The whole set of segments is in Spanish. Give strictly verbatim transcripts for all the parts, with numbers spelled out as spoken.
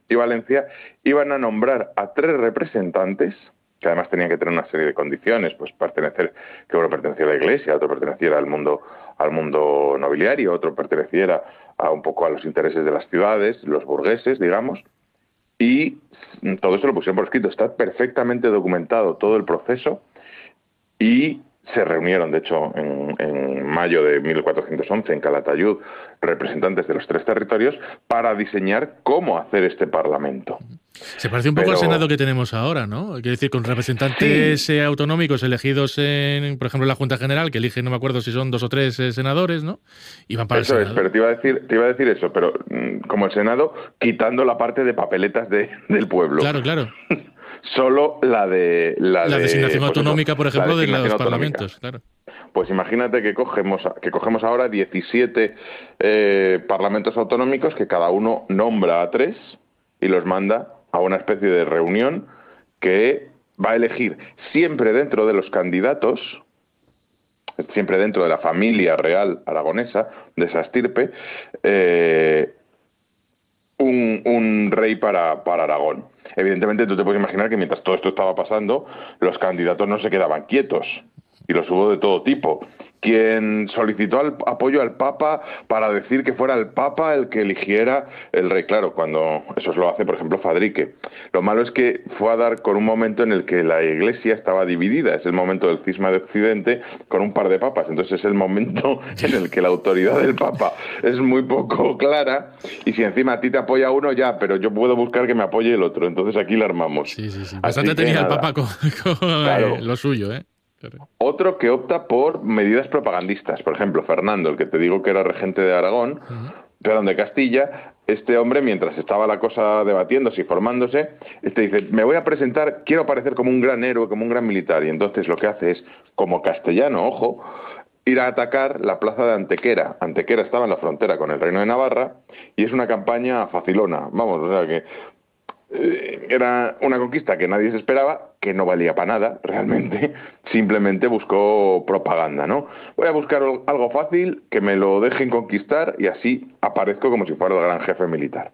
y Valencia, iban a nombrar a tres representantes, que además tenían que tener una serie de condiciones, pues pertenecer, que uno pertenecía a la Iglesia, otro perteneciera al mundo, al mundo nobiliario, otro perteneciera a un poco a los intereses de las ciudades, los burgueses, digamos, y todo eso lo pusieron por escrito. Está perfectamente documentado todo el proceso y se reunieron, de hecho, en, en mayo de mil cuatrocientos once en Calatayud, representantes de los tres territorios para diseñar cómo hacer este parlamento. Se parece un poco al Pero Senado que tenemos ahora, ¿no? Quiero decir, con representantes sí, eh, autonómicos elegidos en, por ejemplo, en la Junta General, que elige, no me acuerdo si son dos o tres eh, senadores, ¿no? Y van para el eso es, Senado. pero te iba a decir, te iba a decir eso, pero mmm, como el Senado, quitando la parte de papeletas de, del pueblo. Claro, claro. Solo la de la La de designación pues eso, autonómica, por la ejemplo, de designación los autonómica. parlamentos, claro. Pues imagínate que cogemos, que cogemos ahora diecisiete eh, parlamentos autonómicos, que cada uno nombra a tres y los manda a una especie de reunión que va a elegir siempre dentro de los candidatos, siempre dentro de la familia real aragonesa, de esa estirpe, eh, un, un rey para, para Aragón. Evidentemente, tú te puedes imaginar que mientras todo esto estaba pasando, los candidatos no se quedaban quietos, y los hubo de todo tipo. Quien solicitó al, apoyo al Papa para decir que fuera el Papa el que eligiera el rey. Claro, cuando eso lo hace, por ejemplo, Fadrique. Lo malo es que fue a dar con un momento en el que la Iglesia estaba dividida. Es el momento del cisma de Occidente con un par de papas. Entonces es el momento en el que la autoridad del Papa es muy poco clara. Y si encima a ti te apoya uno, ya, pero yo puedo buscar que me apoye el otro. Entonces aquí la armamos. Sí, sí, sí. Así Bastante que tenía el nada. Papa con, con eh, Claro. lo suyo, ¿eh? Claro. Otro que opta por medidas propagandistas. Por ejemplo, Fernando, el que te digo que era regente de Aragón, Uh-huh. perdón, de Castilla, este hombre, mientras estaba la cosa debatiéndose y formándose, este dice, me voy a presentar, quiero aparecer como un gran héroe, como un gran militar. Y entonces lo que hace es, como castellano, ojo, ir a atacar la plaza de Antequera. Antequera estaba en la frontera con el Reino de Navarra y es una campaña facilona. Vamos, o sea que eh, era una conquista que nadie se esperaba, que no valía para nada, realmente, simplemente buscó propaganda, ¿no? Voy a buscar algo fácil, que me lo dejen conquistar y así aparezco como si fuera el gran jefe militar.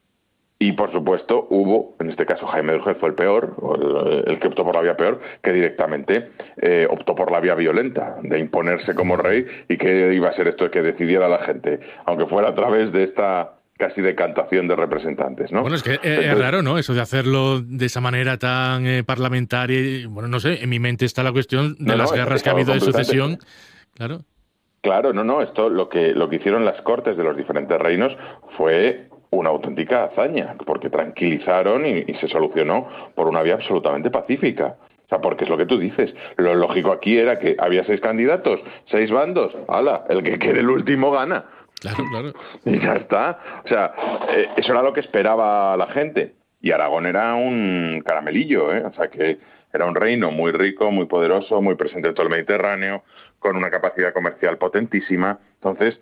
Y por supuesto hubo, en este caso Jaime de Urgel fue el peor, el, el que optó por la vía peor, que directamente eh, optó por la vía violenta, de imponerse como rey y que iba a ser esto que decidiera la gente, aunque fuera a través de esta casi decantación de representantes, ¿no? Bueno, es que eh, es Entonces, raro, ¿no? Eso de hacerlo de esa manera tan eh, parlamentaria. Y, bueno, no sé, en mi mente está la cuestión de no, las no, es, guerras es que ha algo habido de completamente. sucesión. Claro. Claro, no, no, esto lo que, lo que hicieron las cortes de los diferentes reinos fue una auténtica hazaña, porque tranquilizaron y, y se solucionó por una vía absolutamente pacífica. O sea, porque es lo que tú dices. Lo lógico aquí era que había seis candidatos, seis bandos. ¡Hala! El que quede el último gana. Claro, claro. Y ya está. O sea, eh, eso era lo que esperaba la gente. Y Aragón era un caramelillo, ¿eh? O sea, que era un reino muy rico, muy poderoso, muy presente en todo el Mediterráneo, con una capacidad comercial potentísima. Entonces,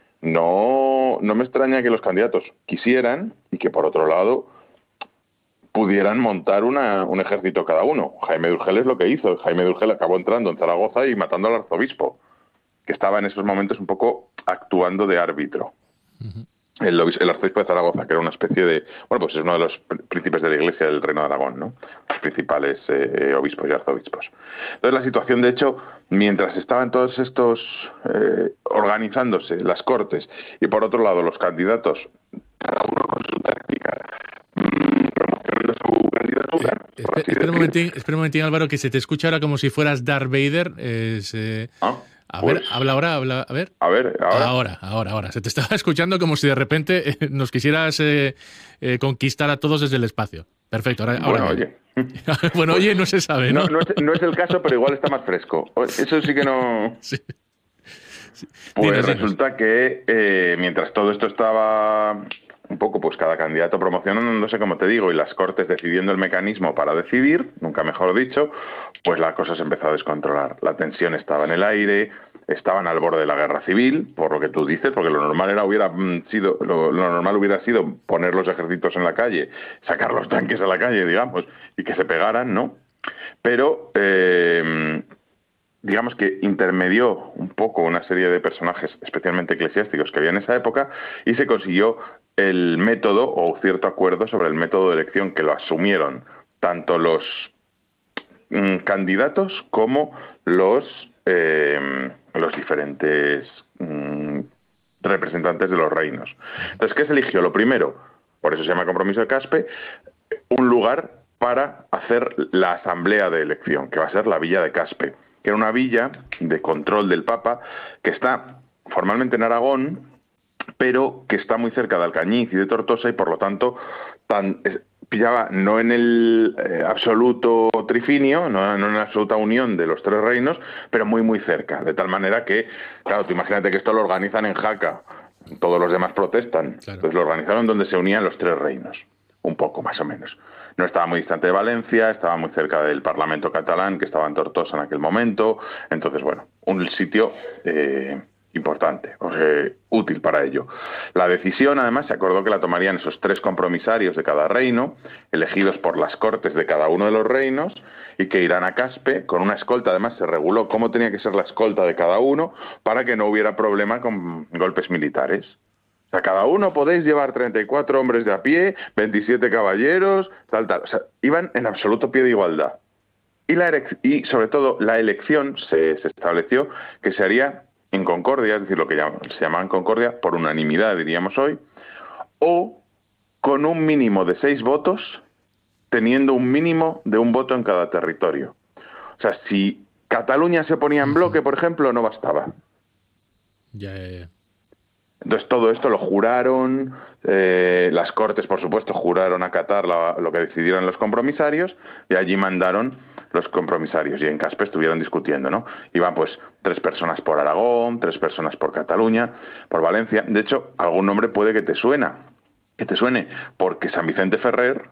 no, no me extraña que los candidatos quisieran y que, por otro lado, pudieran montar una, un ejército cada uno. Jaime de Urgel es lo que hizo. Jaime de Urgel acabó entrando en Zaragoza y matando al arzobispo, que estaba en esos momentos un poco actuando de árbitro. Uh-huh. El, el arzobispo de Zaragoza, que era una especie de... Bueno, pues es uno de los príncipes de la Iglesia del Reino de Aragón, ¿no? Los principales eh, obispos y arzobispos. Entonces la situación, de hecho, mientras estaban todos estos eh, organizándose, las cortes, y por otro lado los candidatos, cada uno con su táctica, mmm, promocionando su Eh, candidatura, por espera, así espera un decir. momentín, espera un momentín, Álvaro, que se te escucha ahora como si fueras Darth Vader. Es, eh, Ah, a ver, pues... habla ahora, habla, a ver. A ver, ahora... Ahora, ahora, ahora. Se te estaba escuchando como si de repente eh, nos quisieras eh, eh, conquistar a todos desde el espacio. Perfecto, ahora, ahora Bueno, bien. oye... Bueno, Pues oye, no se sabe, no, ¿no? no, es, no es el caso, pero igual está más fresco. Eso sí que no... Sí, sí. Pues Dinos, dinos. resulta que eh, mientras todo esto estaba un poco, pues cada candidato promocionándose, como te digo, y las Cortes decidiendo el mecanismo para decidir, nunca mejor dicho, pues la cosa se empezó a descontrolar. La tensión estaba en el aire, estaban al borde de la guerra civil, por lo que tú dices, porque lo normal era hubiera sido, lo, lo normal hubiera sido poner los ejércitos en la calle, sacar los tanques a la calle, digamos, y que se pegaran, ¿no? Pero eh, digamos que intermedió un poco una serie de personajes, especialmente eclesiásticos, que había en esa época, y se consiguió el método o cierto acuerdo sobre el método de elección, que lo asumieron tanto los mm, candidatos como los, eh, los diferentes mm, representantes de los reinos. Entonces, ¿qué se eligió? Lo primero, por eso se llama compromiso de Caspe, un lugar para hacer la asamblea de elección, que va a ser la villa de Caspe, que era una villa de control del Papa que está formalmente en Aragón, pero que está muy cerca de Alcañiz y de Tortosa y por lo tanto tan, eh, pillaba no en el eh, absoluto trifinio, no, no en la absoluta unión de los tres reinos, pero muy muy cerca, de tal manera que, claro, tú imagínate que esto lo organizan en Jaca, todos los demás protestan, claro. Entonces lo organizaron donde se unían los tres reinos, un poco más o menos. No estaba muy distante de Valencia, estaba muy cerca del Parlamento catalán, que estaba en Tortosa en aquel momento, entonces bueno, un sitio eh, importante, o sea, útil para ello. La decisión, además, se acordó que la tomarían esos tres compromisarios de cada reino, elegidos por las cortes de cada uno de los reinos, y que irán a Caspe con una escolta. Además, se reguló cómo tenía que ser la escolta de cada uno para que no hubiera problema con golpes militares. O sea, cada uno podéis llevar treinta y cuatro hombres de a pie, veintisiete caballeros, tal, tal. O sea, iban en absoluto pie de igualdad. Y, la y sobre todo, la elección se, se estableció que se haría en concordia, es decir, lo que llaman, se llama en concordia, por unanimidad, diríamos hoy, o con un mínimo de seis votos, teniendo un mínimo de un voto en cada territorio. O sea, si Cataluña se ponía en bloque, por ejemplo, no bastaba. Ya, ya, ya. Entonces todo esto lo juraron, eh, las Cortes, por supuesto, juraron acatar la, lo que decidieron los compromisarios, y allí mandaron los compromisarios, y en Caspe estuvieron discutiendo, ¿no? Iban pues tres personas por Aragón, tres personas por Cataluña, por Valencia. De hecho, algún nombre puede que te suena, que te suene, porque San Vicente Ferrer,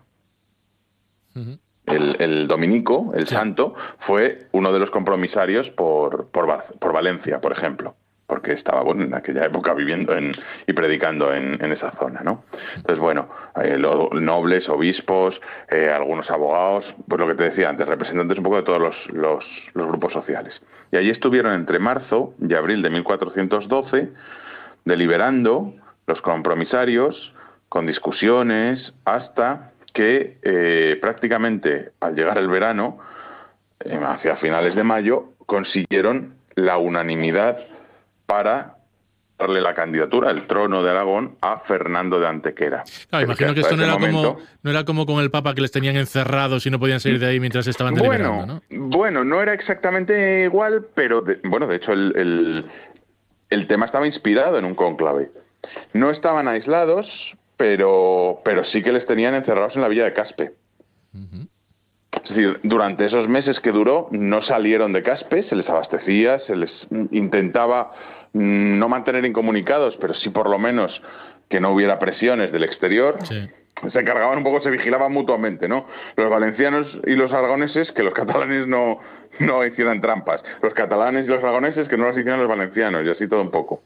uh-huh. el, el dominico, el sí. santo, fue uno de los compromisarios por, por, por Valencia, por ejemplo, porque estaba, bueno, en aquella época viviendo en, y predicando en, en esa zona, ¿no? Entonces, bueno, eh, los nobles, obispos, eh, algunos abogados, pues lo que te decía antes, representantes un poco de todos los, los, los grupos sociales. Y allí estuvieron entre marzo y abril de mil cuatrocientos doce, deliberando los compromisarios, con discusiones, hasta que eh, prácticamente al llegar el verano, eh, hacia finales de mayo, consiguieron la unanimidad para darle la candidatura, el trono de Aragón, a Fernando de Antequera. Claro, imagino que esto no era, momento, como, no era como con el Papa, que les tenían encerrados y no podían salir de ahí mientras estaban deliberando, bueno, ¿no? Bueno, no era exactamente igual, pero, de, bueno, de hecho el, el, el tema estaba inspirado en un cónclave. No estaban aislados, pero, pero sí que les tenían encerrados en la villa de Caspe. Uh-huh. Es decir, durante esos meses que duró, no salieron de Caspe, se les abastecía, se les intentaba no mantener incomunicados, pero sí por lo menos que no hubiera presiones del exterior. Sí. Se encargaban un poco, se vigilaban mutuamente, ¿no? Los valencianos y los aragoneses, que los catalanes no, no hicieran trampas. Los catalanes y los aragoneses, que no las hicieran los valencianos, y así todo un poco.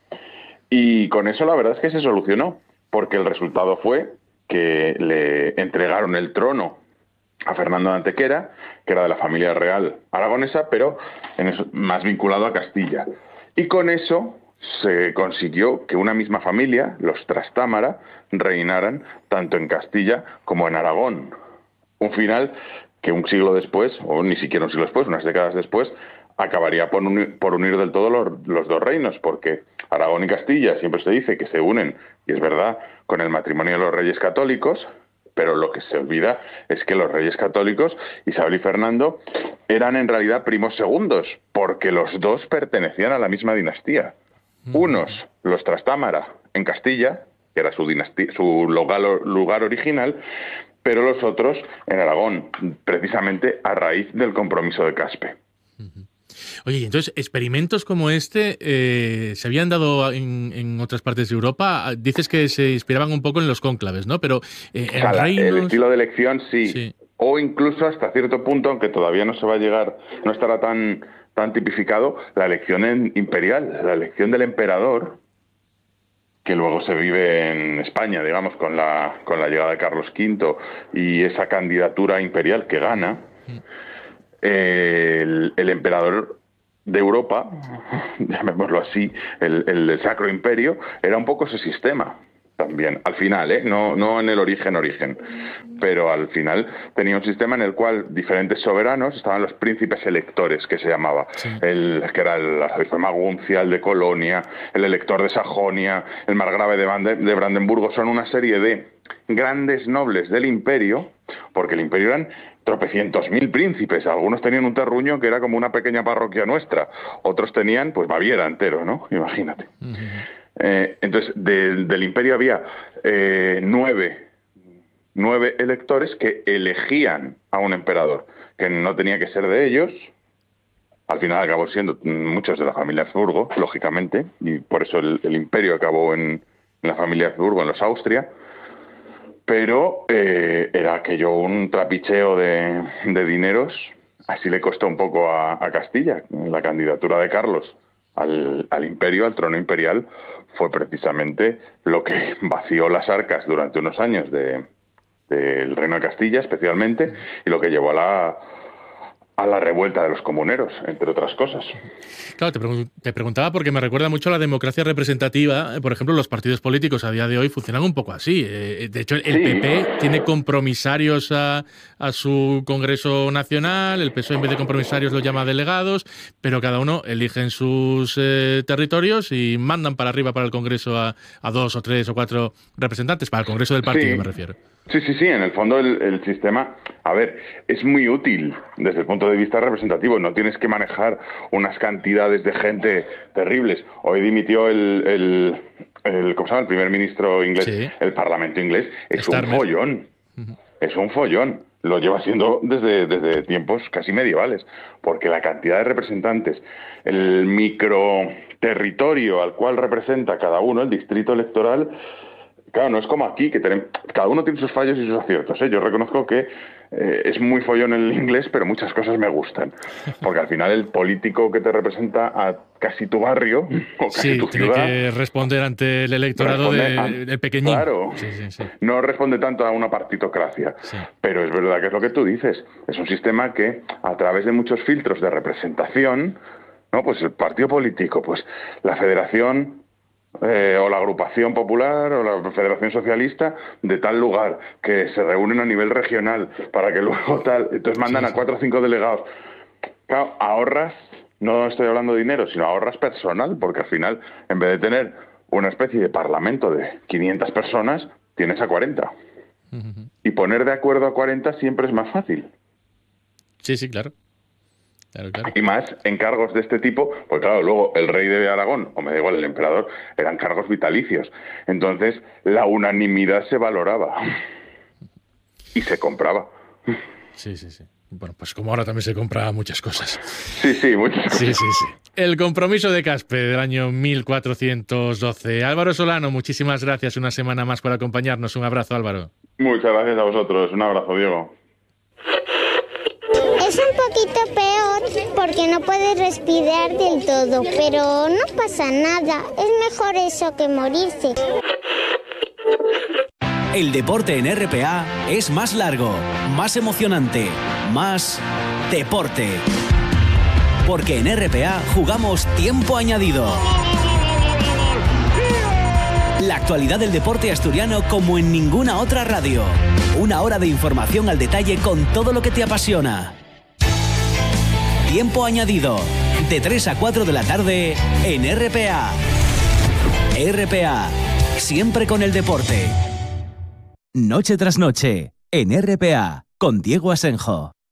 Y con eso la verdad es que se solucionó, porque el resultado fue que le entregaron el trono a Fernando de Antequera, que era de la familia real aragonesa, pero en eso, más vinculado a Castilla. Y con eso se consiguió que una misma familia, los Trastámara, reinaran tanto en Castilla como en Aragón. Un final que un siglo después, o ni siquiera un siglo después, unas décadas después, acabaría por unir, por unir del todo los, los dos reinos, porque Aragón y Castilla siempre se dice que se unen, y es verdad, con el matrimonio de los reyes católicos, pero lo que se olvida es que los reyes católicos, Isabel y Fernando, eran en realidad primos segundos, porque los dos pertenecían a la misma dinastía. Unos, los Trastámara, en Castilla, que era su dinastía, su lugar, lugar original, pero los otros en Aragón, precisamente a raíz del compromiso de Caspe. Oye, entonces, experimentos como este eh, se habían dado en, en otras partes de Europa. Dices que se inspiraban un poco en los cónclaves, ¿no? Pero eh, en o sea, reinos... el estilo de elección sí. sí. O incluso hasta cierto punto, aunque todavía no se va a llegar, no estará tan, tan tipificado, la elección en, imperial, la elección del emperador, que luego se vive en España, digamos, con la, con la llegada de Carlos quinto y esa candidatura imperial que gana. Mm. El, el emperador de Europa, llamémoslo así, el, el Sacro Imperio, era un poco ese sistema. también, al final, ¿eh? no, no en el origen origen, pero al final tenía un sistema en el cual diferentes soberanos, estaban los príncipes electores, que se llamaba, sí. el que era el arzobispo de Maguncia, el de Colonia, el elector de Sajonia, el margrave de, Bande, de Brandenburgo, son una serie de grandes nobles del imperio, porque el imperio eran tropecientos mil príncipes, algunos tenían un terruño que era como una pequeña parroquia nuestra, otros tenían pues Baviera entero, ¿no? Imagínate. Uh-huh. Eh, entonces, de, del imperio había eh, nueve, nueve electores que elegían a un emperador, que no tenía que ser de ellos, al final acabó siendo muchos de la familia Habsburgo, lógicamente, y por eso el, el imperio acabó en, en la familia Habsburgo, en los Austria, pero eh, era aquello un trapicheo de, de dineros. Así le costó un poco a, a Castilla. La candidatura de Carlos al, al imperio, al trono imperial, fue precisamente lo que vació las arcas durante unos años de, del Reino de Castilla, especialmente, y lo que llevó a la a la revuelta de los comuneros, entre otras cosas. Claro, te, pregun- te preguntaba porque me recuerda mucho a la democracia representativa. Por ejemplo, los partidos políticos a día de hoy funcionan un poco así. Eh, de hecho, el sí. P P tiene compromisarios a, a su Congreso Nacional, el P S O E en vez de compromisarios los llama delegados, pero cada uno elige en sus eh, territorios y mandan para arriba para el Congreso a, a dos o tres o cuatro representantes, para el Congreso del partido sí. me refiero. Sí, sí, sí, en el fondo el, el sistema, a ver, es muy útil desde el punto de vista representativo, no tienes que manejar unas cantidades de gente terribles. Hoy dimitió el, el, el ¿cómo se llama? El primer ministro inglés, sí. el Parlamento inglés, es Starmer. un follón, uh-huh. es un follón, lo lleva siendo desde, desde tiempos casi medievales, porque la cantidad de representantes, el microterritorio al cual representa cada uno, el distrito electoral. Claro, no es como aquí, que tenemos, cada uno tiene sus fallos y sus aciertos, ¿eh? Yo reconozco que eh, es muy follón el inglés, pero muchas cosas me gustan. Porque al final el político que te representa a casi tu barrio o casi sí, tu tiene ciudad... que responder ante el electorado de, a, del pequeñín. Claro, sí, sí, sí. no responde tanto a una partitocracia. Sí. Pero es verdad que es lo que tú dices. Es un sistema que, a través de muchos filtros de representación, ¿no? Pues el partido político, pues la federación... Eh, o la agrupación popular o la Federación Socialista de tal lugar, que se reúnen a nivel regional para que luego tal, entonces mandan sí, sí. a cuatro o cinco delegados. Claro, ahorras, no estoy hablando de dinero, sino ahorras personal, porque al final, en vez de tener una especie de parlamento de quinientas personas, tienes a cuarenta. Uh-huh. Y poner de acuerdo a cuarenta siempre es más fácil. Sí, sí, claro. Claro, claro. Y más en cargos de este tipo, pues claro, luego el rey de Aragón, o me da igual, el emperador, eran cargos vitalicios. Entonces, la unanimidad se valoraba y se compraba. Sí, sí, sí. Bueno, pues como ahora también se compra muchas cosas. Sí, sí, muchas cosas. Sí, sí, sí. El compromiso de Caspe del año mil cuatrocientos doce. Álvaro Solano, muchísimas gracias una semana más por acompañarnos. Un abrazo, Álvaro. Muchas gracias a vosotros. Un abrazo, Diego. Es un poquito peor porque no puedes respirar del todo, pero no pasa nada. Es mejor eso que morirse. El deporte en R P A es más largo, más emocionante, más deporte. Porque en R P A jugamos tiempo añadido. La actualidad del deporte asturiano como en ninguna otra radio. Una hora de información al detalle con todo lo que te apasiona. Tiempo añadido, de tres a cuatro de la tarde en R P A. R P A, siempre con el deporte. Noche tras noche, en R P A, con Diego Asenjo.